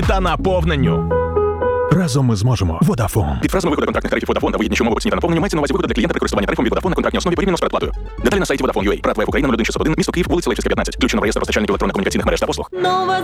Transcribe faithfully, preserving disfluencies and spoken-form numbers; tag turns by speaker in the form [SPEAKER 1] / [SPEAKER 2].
[SPEAKER 1] та наповненню.
[SPEAKER 2] Разом ми зможемо. Водафон.
[SPEAKER 3] Під фразами виходу контрактних тарифів Vodafone та вигідніші умови оціні та наповнення мається на увазі виходу для клієнта при користуванні тарифом від Vodafone на контрактній основі порівняно з передплатою. Деталі на сайті Vodafone.ua. Прат Україна нуль один шістсот один, місто Київ, вулиця Левчинська, п'ятнадцять. Включено в реєстр постачальників електронно-комунікаційних мереж та послуг.
[SPEAKER 4] Нова